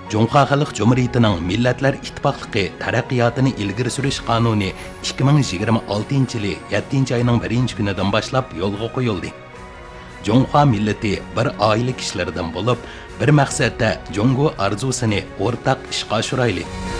Cumhuriyet Xalq Cumhuriyetining Millatlar İttifaqlığı taraqqiyotini ilgari surish qonuni 2026-yili 7-oyning 1-kunidan boshlab yo'lga qo'yildi. Cumhuriyet millati bir oila kishilaridan bo'lib, bir maqsadda Jungo arzusini o'rtaq ishga oshirayli.